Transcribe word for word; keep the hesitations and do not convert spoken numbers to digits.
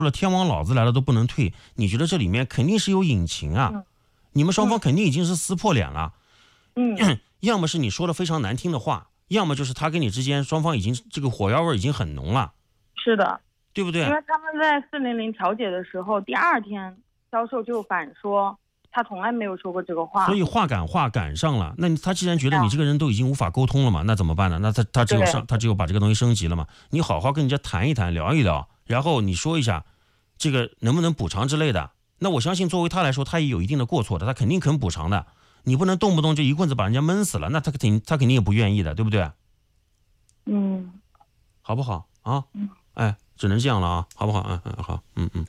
了天王老子来了都不能退，你觉得这里面肯定是有隐情啊？ 嗯、 你们双方肯定已经是撕破脸了。 嗯， 要么是你说的非常难听的话，要么就是他跟你之间双方已经这个火药味已经很浓了。 是的， 对不对？ 因为他们在四零零调解的时候，第二天销售就反说他从来没有说过这个话， 所以话赶话赶上了。那他既然觉得你这个人都已经无法沟通了嘛，那怎么办呢？那他他只有上他只有把这个东西升级了嘛。你好好跟人家谈一谈，聊一聊，然后你说一下这个能不能补偿之类的。那我相信作为他来说，他也有一定的过错的，他肯定肯补偿的。你不能动不动就一棍子把人家闷死了，那他肯定他肯定也不愿意的，对不对？ 嗯， 好不好啊？哎，只能这样了啊，好不好？嗯嗯，好，嗯嗯。